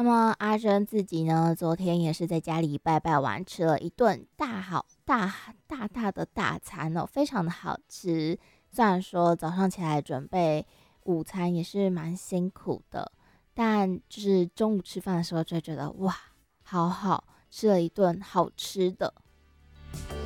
么阿珍自己呢，昨天也是在家里拜拜完，吃了一顿大的大餐哦，非常的好吃。虽然说早上起来准备午餐也是蛮辛苦的，但就是中午吃饭的时候就会觉得哇，好好吃了一顿好吃的。